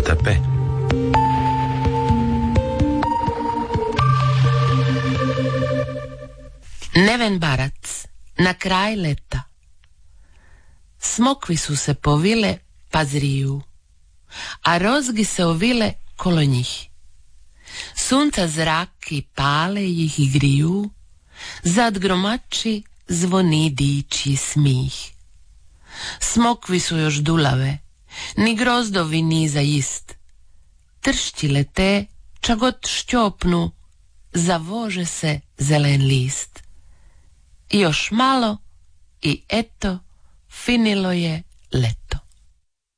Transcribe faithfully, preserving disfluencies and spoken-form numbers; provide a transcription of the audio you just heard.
etape. Neven barac, na kraj leta. Smokvi su se povile pa zriju, a rozgi se ovile kolo njih. Sunca zraki pale ih i griju, zad gromači zvoni dičji smih. Smokvi su još dulave, ni grozdovi ni za ist. Tršći lete, čagot šćopnu, zavože se zelen list. I još malo i eto, finilo je leto.